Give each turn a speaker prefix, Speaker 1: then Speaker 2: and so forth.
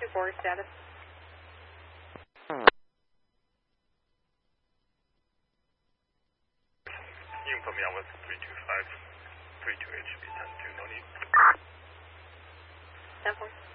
Speaker 1: 324 status.
Speaker 2: Info me on with 325, 32H, be 10-2, no need.
Speaker 1: 10-4.